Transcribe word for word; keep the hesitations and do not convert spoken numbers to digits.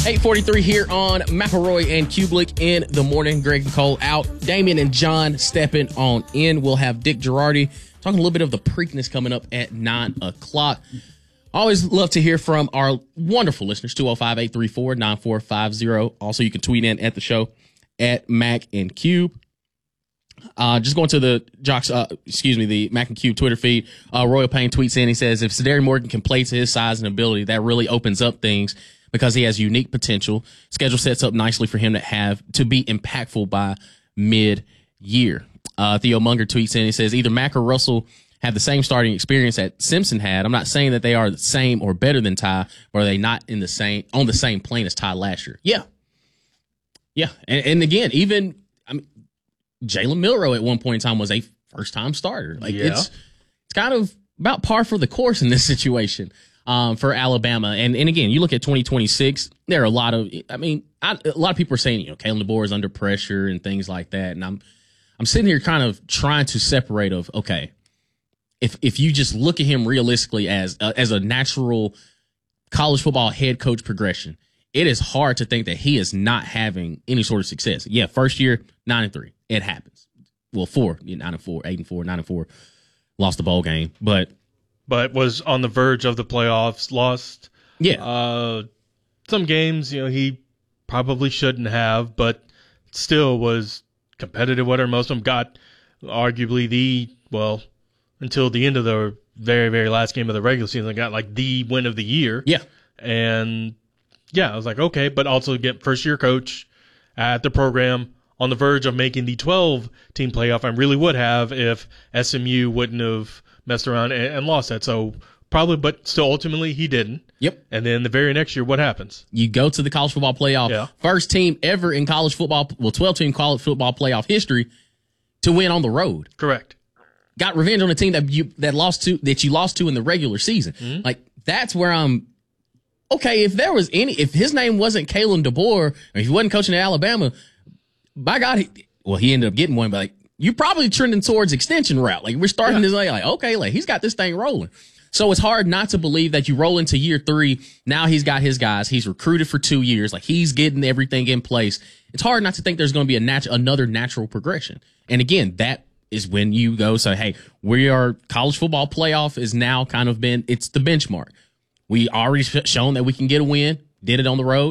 eight forty-three here on McElroy and Kubelik in the morning. Greg and Cole out. Damian and John stepping on in. We'll have Dick Girardi talking a little bit of the Preakness coming up at nine o'clock. Always love to hear from our wonderful listeners, two oh five, eight three four, nine four five oh. Also, you can tweet in at the show at Mac and Cube. Uh, just going to the Jocks, uh, excuse me, the Mac and Cube Twitter feed. Uh, Royal Payne tweets in. He says, if Sadari Morgan can play to his size and ability, that really opens up things because he has unique potential. Schedule sets up nicely for him to have to be impactful by mid-year. Uh, Theo Munger tweets in. He says, either Mac or Russell have the same starting experience that Simpson had. I'm not saying that they are the same or better than Ty, or are they not in the same on the same plane as Ty last year? Yeah. Yeah. And, and again, even, I mean, Jalen Milroe at one point in time was a first-time starter. Like yeah. it's it's kind of about par for the course in this situation um, for Alabama. And and again, you look at twenty twenty-six, there are a lot of, I mean, I, a lot of people are saying, you know, Kalen DeBoer is under pressure and things like that. And I'm I'm sitting here kind of trying to separate of, okay, if if you just look at him realistically as uh, as a natural college football head coach progression, it is hard to think that he is not having any sort of success. Yeah, first year, nine and three. It happens. Well, four, nine and four, eight and four, nine and four, lost the bowl game, but but was on the verge of the playoffs. Lost, yeah, uh, some games. You know, he probably shouldn't have, but still was competitive. Whatever, most of them got arguably the well until the end of the very very last game of the regular season, got like the win of the year. Yeah, and yeah, I was like, okay, but also get first year coach at the program, on the verge of making the twelve-team playoff. I really would have if S M U wouldn't have messed around and, and lost that. So probably, but still ultimately he didn't. Yep. And then the very next year, what happens? You go to the college football playoff. Yeah. First team ever in college football, well, twelve-team college football playoff history to win on the road. Correct. Got revenge on a team that you that lost to that you lost to in the regular season. Mm-hmm. Like that's where I'm. Okay, if there was any, if his name wasn't Kalen DeBoer, or if he wasn't coaching at Alabama, by God, he, well, he ended up getting one, but like, you're probably trending towards extension route. Like, we're starting yeah. this like, like, okay, like, he's got this thing rolling. So it's hard not to believe that you roll into year three. Now he's got his guys. He's recruited for two years. Like, he's getting everything in place. It's hard not to think there's going to be a nat- another natural progression. And again, that is when you go say, hey, we are college football playoff is now kind of been, it's the benchmark. We already shown that we can get a win, did it on the road.